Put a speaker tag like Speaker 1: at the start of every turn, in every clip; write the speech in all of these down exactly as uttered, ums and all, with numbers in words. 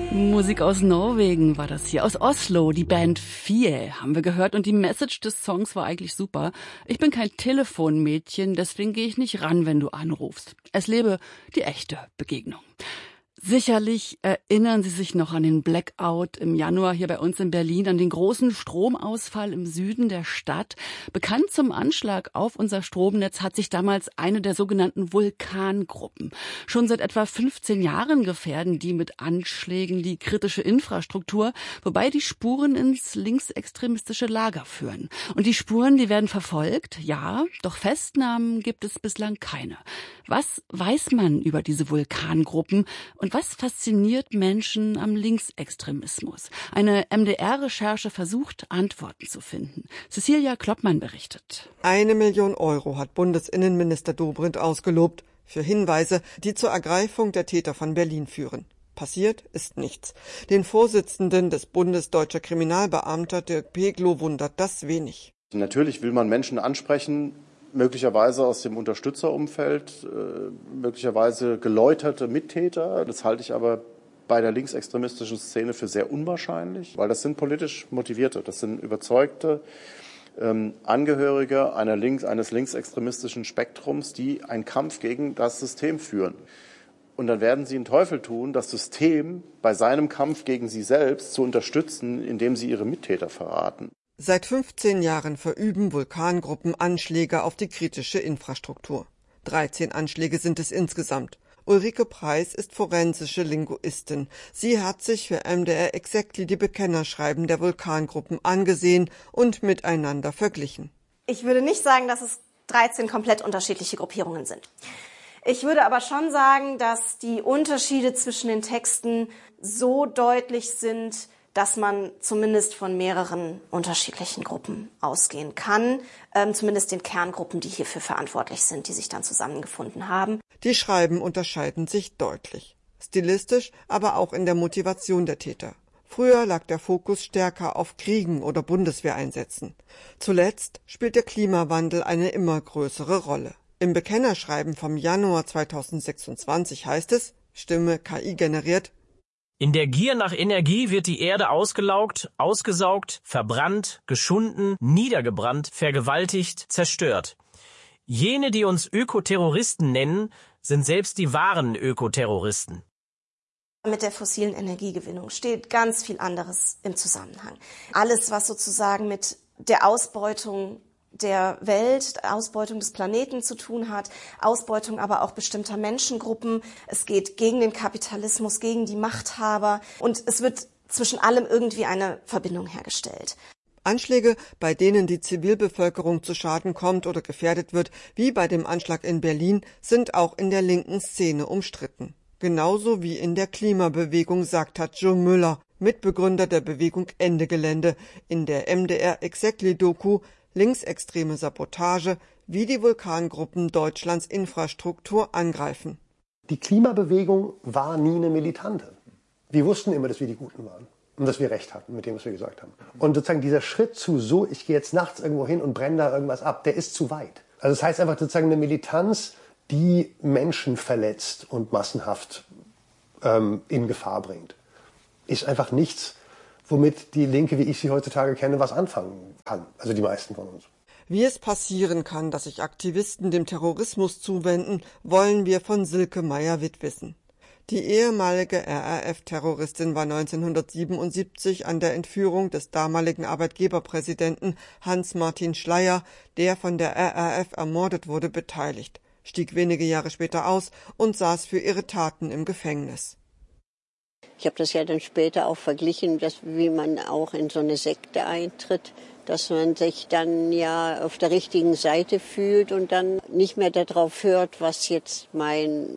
Speaker 1: Musik aus Norwegen war das hier, aus Oslo, die Band Fie haben wir gehört und die Message des Songs war eigentlich super. Ich bin kein Telefonmädchen, deswegen gehe ich nicht ran, wenn du anrufst. Es lebe die echte Begegnung. Sicherlich erinnern Sie sich noch an den Blackout im Januar hier bei uns in Berlin, an den großen Stromausfall im Süden der Stadt. Bekannt zum Anschlag auf unser Stromnetz hat sich damals eine der sogenannten Vulkangruppen. Schon seit etwa fünfzehn Jahren gefährden die mit Anschlägen die kritische Infrastruktur, wobei die Spuren ins linksextremistische Lager führen. Und die Spuren, die werden verfolgt, ja, doch Festnahmen gibt es bislang keine. Was weiß man über diese Vulkangruppen und was fasziniert Menschen am Linksextremismus? Eine M D R-Recherche versucht, Antworten zu finden. Cecilia Kloppmann berichtet.
Speaker 2: Eine Million Euro hat Bundesinnenminister Dobrindt ausgelobt für Hinweise, die zur Ergreifung der Täter von Berlin führen. Passiert ist nichts. Den Vorsitzenden des Bundes Deutscher Kriminalbeamter, Dirk Peglow, wundert das wenig.
Speaker 3: Natürlich will man Menschen ansprechen, möglicherweise aus dem Unterstützerumfeld, äh, möglicherweise geläuterte Mittäter. Das halte ich aber bei der linksextremistischen Szene für sehr unwahrscheinlich, weil das sind politisch Motivierte, das sind überzeugte ähm, Angehörige einer links, eines linksextremistischen Spektrums, die einen Kampf gegen das System führen. Und dann werden sie den Teufel tun, das System bei seinem Kampf gegen sie selbst zu unterstützen, indem sie ihre Mittäter verraten.
Speaker 2: Seit fünfzehn Jahren verüben Vulkangruppen Anschläge auf die kritische Infrastruktur. dreizehn Anschläge sind es insgesamt. Ulrike Preis ist forensische Linguistin. Sie hat sich für M D R Exactly die Bekennerschreiben der Vulkangruppen angesehen und miteinander verglichen.
Speaker 4: Ich würde nicht sagen, dass es dreizehn komplett unterschiedliche Gruppierungen sind. Ich würde aber schon sagen, dass die Unterschiede zwischen den Texten so deutlich sind, dass man zumindest von mehreren unterschiedlichen Gruppen ausgehen kann, ähm, zumindest den Kerngruppen, die hierfür verantwortlich sind, die sich dann zusammengefunden haben.
Speaker 2: Die Schreiben unterscheiden sich deutlich, stilistisch, aber auch in der Motivation der Täter. Früher lag der Fokus stärker auf Kriegen oder Bundeswehreinsätzen. Zuletzt spielt der Klimawandel eine immer größere Rolle. Im Bekennerschreiben vom Januar zweitausendsechsundzwanzig heißt es, Stimme K I generiert:
Speaker 5: In der Gier nach Energie wird die Erde ausgelaugt, ausgesaugt, verbrannt, geschunden, niedergebrannt, vergewaltigt, zerstört. Jene, die uns Ökoterroristen nennen, sind selbst die wahren Ökoterroristen.
Speaker 4: Mit der fossilen Energiegewinnung steht ganz viel anderes im Zusammenhang. Alles, was sozusagen mit der Ausbeutung der Welt, Ausbeutung des Planeten zu tun hat, Ausbeutung aber auch bestimmter Menschengruppen. Es geht gegen den Kapitalismus, gegen die Machthaber und es wird zwischen allem irgendwie eine Verbindung hergestellt.
Speaker 2: Anschläge, bei denen die Zivilbevölkerung zu Schaden kommt oder gefährdet wird, wie bei dem Anschlag in Berlin, sind auch in der linken Szene umstritten. Genauso wie in der Klimabewegung, sagt Joe Müller, Mitbegründer der Bewegung Ende Gelände, in der M D R Exactly-Doku Linksextreme Sabotage, wie die Vulkangruppen Deutschlands Infrastruktur angreifen.
Speaker 6: Die Klimabewegung war nie eine militante. Wir wussten immer, dass wir die Guten waren und dass wir recht hatten mit dem, was wir gesagt haben. Und sozusagen dieser Schritt zu so, ich gehe jetzt nachts irgendwo hin und brenne da irgendwas ab, der ist zu weit. Also das heißt einfach sozusagen eine Militanz, die Menschen verletzt und massenhaft ähm, in Gefahr bringt, ist einfach nichts, womit die Linke, wie ich sie heutzutage kenne, was anfangen kann. Also die meisten von uns.
Speaker 2: Wie es passieren kann, dass sich Aktivisten dem Terrorismus zuwenden, wollen wir von Silke Meyer-Witt wissen. Die ehemalige R A F-Terroristin war neunzehnhundertsiebenundsiebzig an der Entführung des damaligen Arbeitgeberpräsidenten Hans-Martin Schleyer, der von der R A F ermordet wurde, beteiligt, stieg wenige Jahre später aus und saß für ihre Taten im Gefängnis.
Speaker 7: Ich habe das ja dann später auch verglichen, dass, wie man auch in so eine Sekte eintritt, dass man sich dann ja auf der richtigen Seite fühlt und dann nicht mehr darauf hört, was jetzt mein,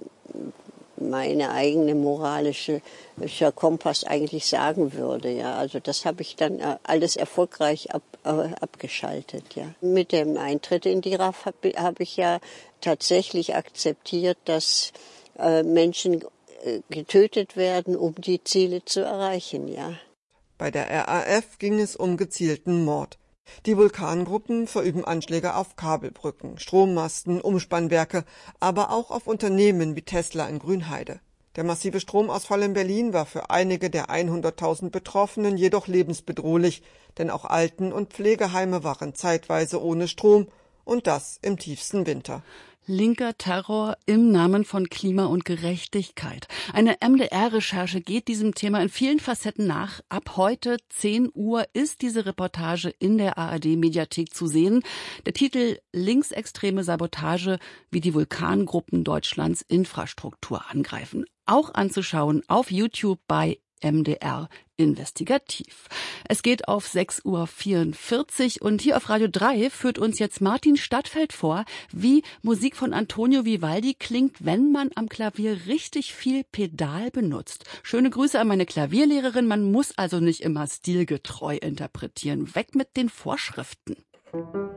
Speaker 7: meine eigene moralische Kompass eigentlich sagen würde. Ja, also das habe ich dann alles erfolgreich ab, äh, abgeschaltet. Ja, mit dem Eintritt in die R A F habe hab ich ja tatsächlich akzeptiert, dass äh, Menschen getötet werden, um die Ziele zu erreichen, ja.
Speaker 2: Bei der R A F ging es um gezielten Mord. Die Vulkangruppen verüben Anschläge auf Kabelbrücken, Strommasten, Umspannwerke, aber auch auf Unternehmen wie Tesla in Grünheide. Der massive Stromausfall in Berlin war für einige der hunderttausend Betroffenen jedoch lebensbedrohlich, denn auch Alten- und Pflegeheime waren zeitweise ohne Strom, und das im tiefsten Winter.
Speaker 1: Linker Terror im Namen von Klima und Gerechtigkeit. Eine M D R-Recherche geht diesem Thema in vielen Facetten nach. Ab heute zehn Uhr ist diese Reportage in der A R D-Mediathek zu sehen. Der Titel Linksextreme Sabotage, wie die Vulkangruppen Deutschlands Infrastruktur angreifen. Auch anzuschauen auf YouTube bei M D R Investigativ. Es geht auf sechs Uhr vierundvierzig und hier auf Radio drei führt uns jetzt Martin Stadtfeld vor, wie Musik von Antonio Vivaldi klingt, wenn man am Klavier richtig viel Pedal benutzt. Schöne Grüße an meine Klavierlehrerin, man muss also nicht immer stilgetreu interpretieren. Weg mit den Vorschriften.